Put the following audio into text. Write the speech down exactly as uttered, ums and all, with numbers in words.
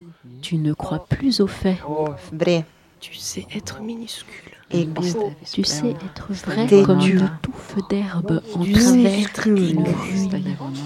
Tu ne crois plus aux faits. Vrai. Tu sais être minuscule. Et beau. Tu sais être vrai Têtu. comme une touffe d'herbe en Du travers minuscule. d'une ruine.